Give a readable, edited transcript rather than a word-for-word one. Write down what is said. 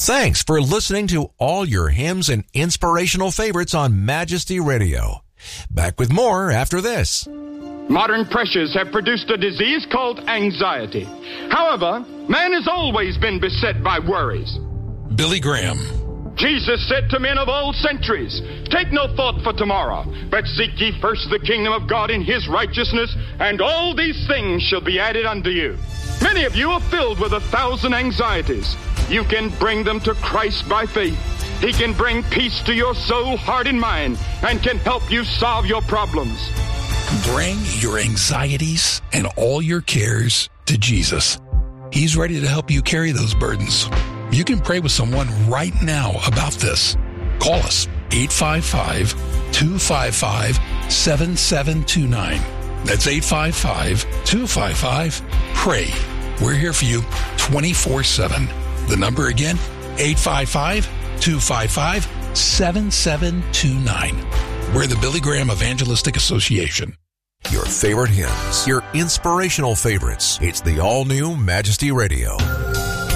Thanks for listening to all your hymns and inspirational favorites on Majesty Radio. Back with more after this. Modern pressures have produced a disease called anxiety. However, man has always been beset by worries. Billy Graham. Jesus said to men of all centuries, "Take no thought for tomorrow, but seek ye first the kingdom of God and his righteousness, and all these things shall be added unto you." Many of you are filled with 1,000 anxieties. You can bring them to Christ by faith. He can bring peace to your soul, heart, and mind, and can help you solve your problems. Bring your anxieties and all your cares to Jesus. He's ready to help you carry those burdens. You can pray with someone right now about this. Call us, 855-255-7729. That's 855-255-PRAY. We're here for you 24/7. The number again, 855-255-7729. We're the Billy Graham Evangelistic Association. Your favorite hymns, your inspirational favorites. It's the all-new Majesty Radio.